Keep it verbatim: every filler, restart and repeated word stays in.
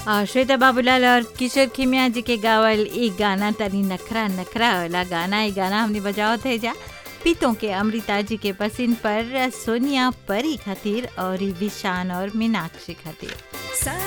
और श्वेता बाबूलाल और किशोर खिमिया जी के गावल ई गाना तनी नखरा नखरा वाला गाना ई गाना हमने बजाओ थे जा पीतों के अमृता जी के पसिन पर सोनिया परी खातिर और ई विशान और मीनाक्षी खातिर।